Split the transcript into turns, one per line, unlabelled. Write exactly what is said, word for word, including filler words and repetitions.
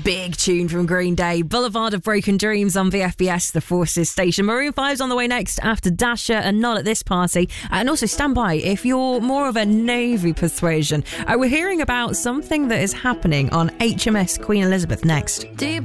Big tune from Green Day, Boulevard of Broken Dreams on V F B S, the Forces station. Maroon five's on the way next after Dasher and Not at This Party. And also stand by if you're more of a Navy persuasion. Uh, we're hearing about something that is happening on H M S Queen Elizabeth next.
Deep